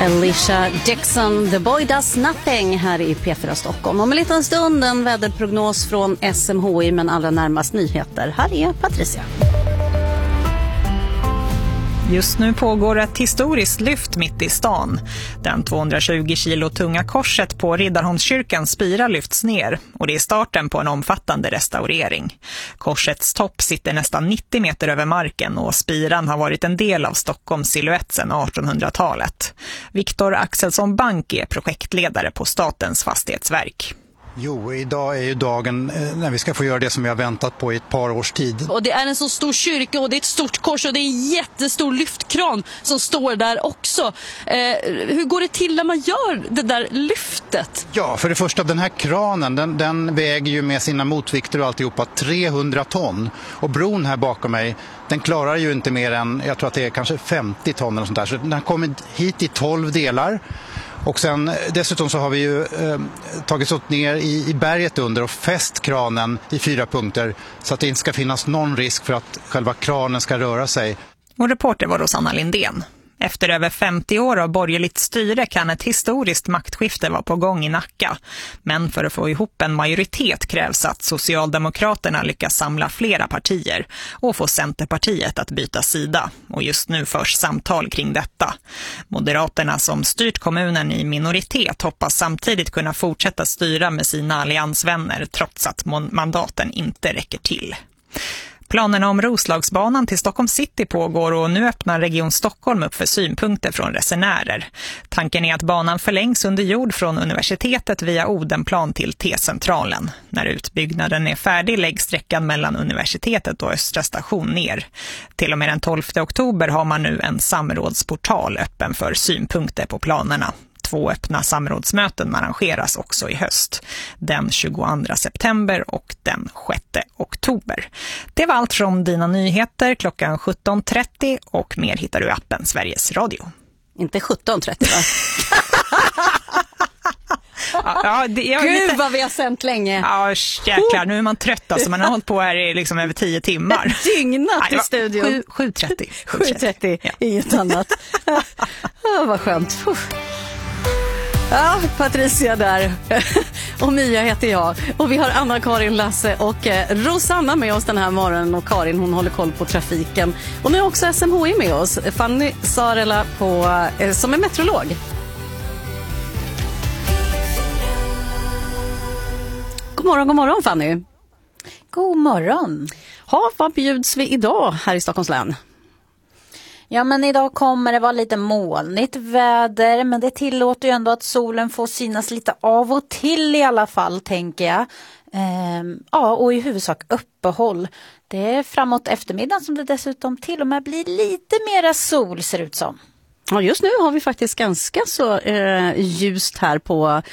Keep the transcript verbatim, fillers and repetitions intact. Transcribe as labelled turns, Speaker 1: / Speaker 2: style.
Speaker 1: Alicia Dixon, The Boy Does Nothing här i P fyra Stockholm. Om en liten stund en väderprognos från S M H I, men allra närmast nyheter. Här är Patricia.
Speaker 2: Just nu pågår ett historiskt lyft mitt i stan. Den tvåhundratjugo kilo tunga korset på Riddarholmskyrkans spira lyfts ner och det är starten på en omfattande restaurering. Korsets topp sitter nästan nittio meter över marken och spiran har varit en del av Stockholms silhuett sedan artonhundratalet. Viktor Axelsson Bank är projektledare på Statens fastighetsverk.
Speaker 3: Jo, idag är ju dagen när vi ska få göra det som vi har väntat på i ett par års tid.
Speaker 4: Och det är en så stor kyrka och det är ett stort kors och det är en jättestor lyftkran som står där också. Eh, hur går det till när man gör det där lyftet?
Speaker 3: Ja, för det första, den här kranen, den, den väger ju med sina motvikter och alltihopa trehundra ton. Och bron här bakom mig, den klarar ju inte mer än, jag tror att det är kanske femtio ton eller sånt där. Så den har kommit hit i tolv delar. Och sen dessutom så har vi ju eh, tagit oss ner i, i berget under och fäst kranen i fyra punkter så att det inte ska finnas någon risk för att själva kranen ska röra sig.
Speaker 2: Och reporter var Rosanna Lindén. Efter över femtio år av borgerligt styre kan ett historiskt maktskifte vara på gång i Nacka. Men för att få ihop en majoritet krävs att Socialdemokraterna lyckas samla flera partier och få Centerpartiet att byta sida. Och just nu förs samtal kring detta. Moderaterna som styrt kommunen i minoritet hoppas samtidigt kunna fortsätta styra med sina alliansvänner trots att mandaten inte räcker till. Planerna om Roslagsbanan till Stockholm City pågår och nu öppnar Region Stockholm upp för synpunkter från resenärer. Tanken är att banan förlängs under jord från universitetet via Odenplan till T-centralen. När utbyggnaden är färdig läggs sträckan mellan universitetet och Östra station ner. Till och med den tolfte oktober har man nu en samrådsportal öppen för synpunkter på planerna. Två öppna samrådsmöten arrangeras också i höst, den tjugoandra september och den sjätte oktober. Det var allt från Dina nyheter klockan sjutton trettio och mer hittar du i appen Sveriges Radio.
Speaker 1: Inte sjutton trettio va?
Speaker 2: Ja, det, jag
Speaker 1: Gud
Speaker 2: lite...
Speaker 1: vad vi har sänt länge.
Speaker 2: Ja, jäklar, nu är man trött alltså. Man har hållit på här i liksom över tio timmar.
Speaker 1: Dygnat i studion.
Speaker 2: sju trettio.
Speaker 1: sju trettio, ja. Inget annat. Ja, vad skönt. Ja, Patricia där. Och Mia heter jag. Och vi har Anna-Karin, Lasse och Rosanna med oss den här morgonen. Och Karin, hon håller koll på trafiken. Och nu är också S M H I med oss. Fanny Sarela på, som är meteorolog. God morgon, god morgon Fanny.
Speaker 5: God morgon.
Speaker 1: Ha, vad bjuds vi idag här i Stockholms län?
Speaker 5: Ja, men idag kommer det vara lite molnigt väder, men det tillåter ju ändå att solen får synas lite av och till i alla fall, tänker jag. Ehm, ja, och i huvudsak uppehåll. Det är framåt eftermiddagen som det dessutom till och med blir lite mera sol, ser ut som.
Speaker 1: Ja, just nu har vi faktiskt ganska så eh, ljust här på